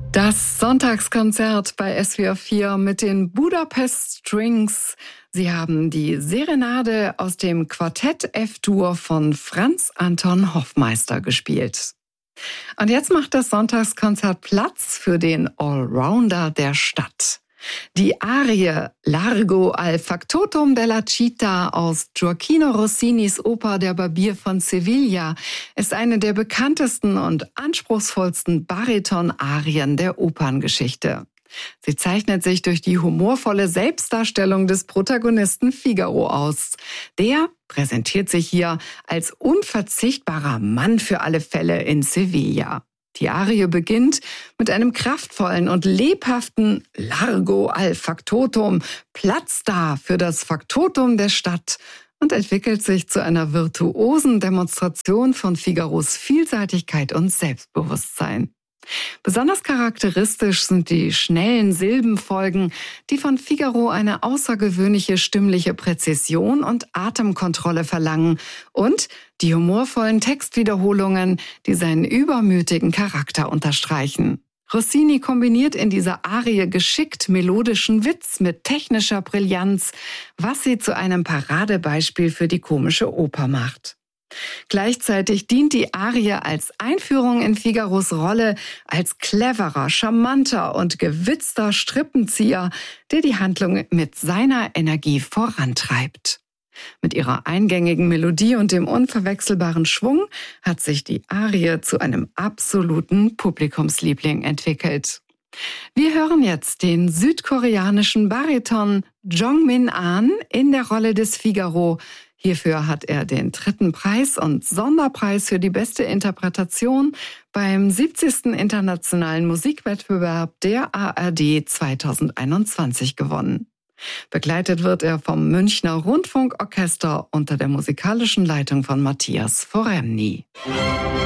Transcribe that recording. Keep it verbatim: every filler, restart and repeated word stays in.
Das Sonntagskonzert bei S W R vier mit den Budapest Strings. Sie haben die Serenade aus dem Quartett F-Dur von Franz Anton Hoffmeister gespielt. Und jetzt macht das Sonntagskonzert Platz für den Allrounder der Stadt. Die Arie Largo al Factotum della Città aus Gioachino Rossinis Oper Der Barbier von Sevilla ist eine der bekanntesten und anspruchsvollsten Bariton-Arien der Operngeschichte. Sie zeichnet sich durch die humorvolle Selbstdarstellung des Protagonisten Figaro aus. Der präsentiert sich hier als unverzichtbarer Mann für alle Fälle in Sevilla. Die Arie beginnt mit einem kraftvollen und lebhaften Largo al Factotum, Platz da für das Faktotum der Stadt, und entwickelt sich zu einer virtuosen Demonstration von Figaros Vielseitigkeit und Selbstbewusstsein. Besonders charakteristisch sind die schnellen Silbenfolgen, die von Figaro eine außergewöhnliche stimmliche Präzision und Atemkontrolle verlangen, und die humorvollen Textwiederholungen, die seinen übermütigen Charakter unterstreichen. Rossini kombiniert in dieser Arie geschickt melodischen Witz mit technischer Brillanz, was sie zu einem Paradebeispiel für die komische Oper macht. Gleichzeitig dient die Arie als Einführung in Figaros Rolle als cleverer, charmanter und gewitzter Strippenzieher, der die Handlung mit seiner Energie vorantreibt. Mit ihrer eingängigen Melodie und dem unverwechselbaren Schwung hat sich die Arie zu einem absoluten Publikumsliebling entwickelt. Wir hören jetzt den südkoreanischen Bariton Jong-min Ahn in der Rolle des Figaro. Hierfür hat er den dritten Preis und Sonderpreis für die beste Interpretation beim siebzigsten Internationalen Musikwettbewerb der A R D zweitausendeinundzwanzig gewonnen. Begleitet wird er vom Münchner Rundfunkorchester unter der musikalischen Leitung von Matthias Foremny.